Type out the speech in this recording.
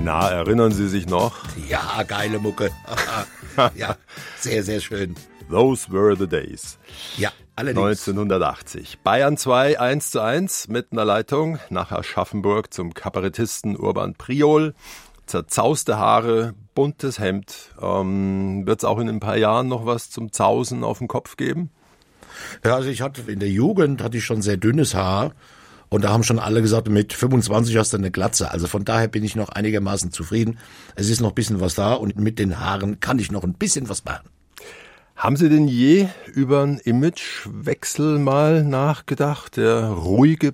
Na, erinnern Sie sich noch? Ja, geile Mucke. Ja, sehr, sehr schön. Those were the days. Ja, allerdings. 1980. Bayern 2, 1:1 mit einer Leitung nach Aschaffenburg zum Kabarettisten Urban Priol. Zerzauste Haare, buntes Hemd. Wird es auch in ein paar Jahren noch was zum Zausen auf dem Kopf geben? Ja, also in der Jugend hatte ich schon sehr dünnes Haar. Und da haben schon alle gesagt, mit 25 hast du eine Glatze. Also von daher bin ich noch einigermaßen zufrieden. Es ist noch ein bisschen was da und mit den Haaren kann ich noch ein bisschen was machen. Haben Sie denn je über einen Imagewechsel mal nachgedacht? Der ruhige